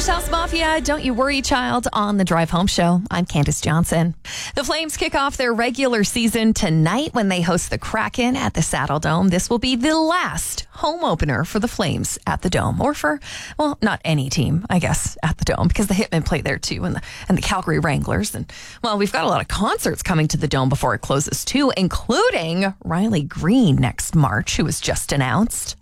House Mafia, Don't You Worry Child on the Drive Home Show. I'm Candace Johnson. The Flames kick off their regular season tonight when they host the Kraken at the Saddle Dome. This will be the last home opener for the Flames at the Dome, or for, well, not any team, I guess, at the Dome, because the Hitmen play there too, and the Calgary Wranglers. And, well, we've got a lot of concerts coming to the Dome before it closes too, including Riley Green next March, who was just announced.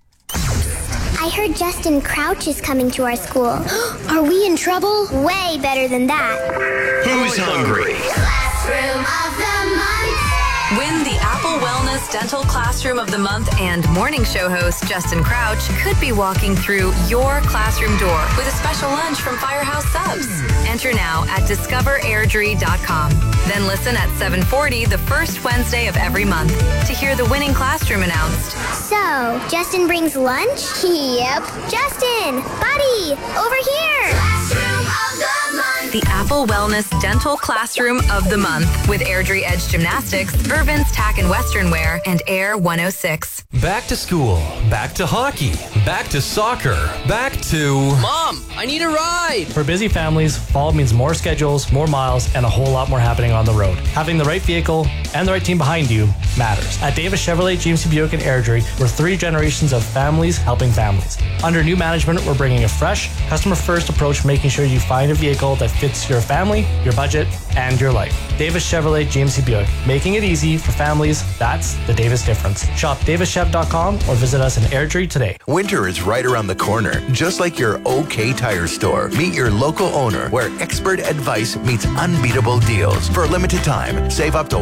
I heard Justin Crouch is coming to our school. Are we in trouble? Way better than that. Who's hungry? Classroom of the Month. Win the Apple Wellness Dental Classroom of the Month, and morning show host Justin Crouch could be walking through your classroom door with a special lunch from Firehouse Subs. Enter now at discoverairdrie.com. Then listen at 7:40 the first Wednesday of every month to hear the winning classroom announced. So, Justin brings lunch? Yep. Justin, buddy, over here. Classroom of the Month. The Apple Wellness Dental Classroom of the Month with Airdrie Edge Gymnastics, Irvin's Tack and Western Wear, and Air 106. Back to school, back to hockey, back to soccer, back to... Mom, I need a ride! For busy families, fall means more schedules, more miles, and a whole lot more happening on the road. Having the right vehicle and the right team behind you matters. At Davis Chevrolet, GMC Buick, and Airdrie, we're 3 generations of families helping families. Under new management, we're bringing a fresh, customer-first approach, making sure you find a vehicle that fits your family, your budget, and your life. Davis Chevrolet, GMC Buick, making it easy for families. That's the Davis difference. Shop davischev.com or visit us in Airdrie today. Winter is right around the corner, just like your OK Tire store. Meet your local owner, where expert advice meets unbeatable deals. For a limited time, save up to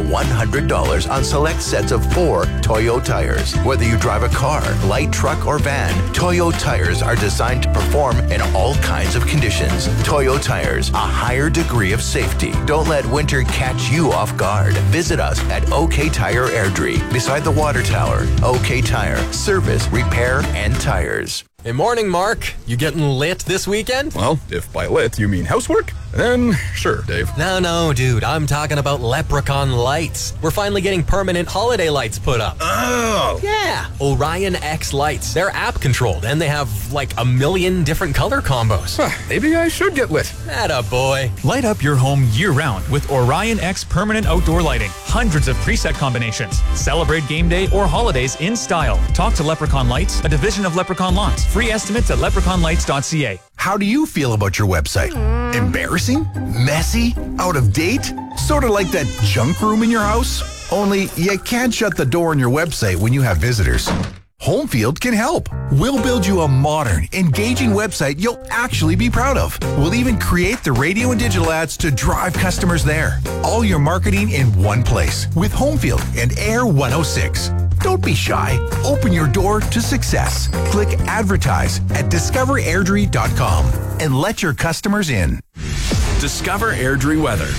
$100 on select sets of 4 Toyo tires. Whether you drive a car, light truck, or van, Toyo tires are designed to perform in all kinds of conditions. Toyo tires, a higher degree of safety. Don't let winter catch you off guard. Visit us at OK Tire Airdrie, beside the water tower. OK Tire, service, repair, and tires. Hey, morning, Mark. You getting lit this weekend? Well, if by lit you mean housework, then sure, Dave. No, dude. I'm talking about Leprechaun Lights. We're finally getting permanent holiday lights put up. Oh! Yeah, Orion X lights. They're app-controlled, and they have, like, 1 million different color combos. Maybe I should get lit. Attaboy. Light up your home year-round with Orion X permanent outdoor lighting. Hundreds of preset combinations. Celebrate game day or holidays in style. Talk to Leprechaun Lights, a division of Leprechaun Lawns. Free estimates at leprechaunlights.ca. How do you feel about your website? Embarrassing? Messy? Out of date? Sort of like that junk room in your house? Only you can't shut the door on your website when you have visitors. Homefield can help. We'll build you a modern, engaging website you'll actually be proud of. We'll even create the radio and digital ads to drive customers there. All your marketing in one place with Homefield and Air 106. Don't be shy. Open your door to success. Click advertise at discoverairdrie.com and let your customers in. Discover Airdrie weather.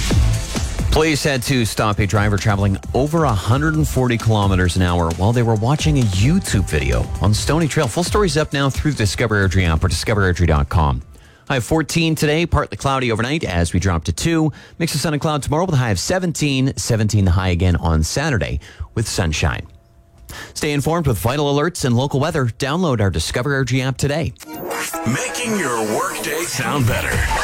Police had to stop a driver traveling over 140 kilometers an hour while they were watching a YouTube video on Stony Trail. Full story's up now through the Discover Airdrie app or discoverairdrie.com. High of 14 today, partly cloudy overnight as we drop to 2. Mix of sun and cloud tomorrow with a high of 17. 17 the high again on Saturday with sunshine. Stay informed with vital alerts and local weather. Download our Discover Airdrie app today. Making your workday sound better.